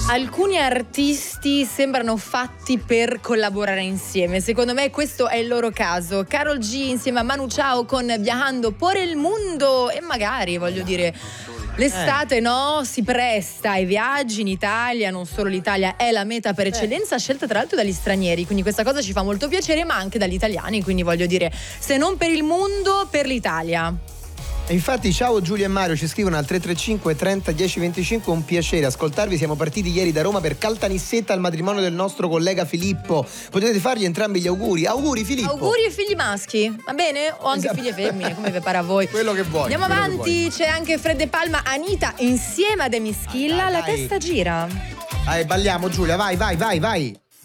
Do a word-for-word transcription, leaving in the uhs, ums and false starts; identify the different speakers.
Speaker 1: Alcuni artisti sembrano fatti per collaborare insieme. Secondo me questo è il loro caso. Karol G insieme a Manu Chao con Viajando por el Mundo. E magari, voglio dire, l'estate, eh. no? Si presta ai viaggi in Italia. Non solo l'Italia è la meta per eccellenza, eh. scelta tra l'altro dagli stranieri. Quindi questa cosa ci fa molto piacere, ma anche dagli italiani. Quindi voglio dire, se non per il mondo, per l'Italia.
Speaker 2: E infatti, ciao Giulia e Mario, ci scrivono al tre tre cinque trenta dieci venticinque. Un piacere ascoltarvi. Siamo partiti ieri da Roma per Caltanissetta al matrimonio del nostro collega Filippo. Potete fargli entrambi gli auguri. Auguri Filippo.
Speaker 1: Auguri e figli maschi, va bene? O anche esatto. figlie femmine, come vi pare a voi.
Speaker 2: Quello che vuoi.
Speaker 1: Andiamo avanti, c'è anche Fred De Palma, Anita insieme ad Emischilla. Ah, La testa gira.
Speaker 2: Dai, balliamo Giulia, vai, vai, vai, vai.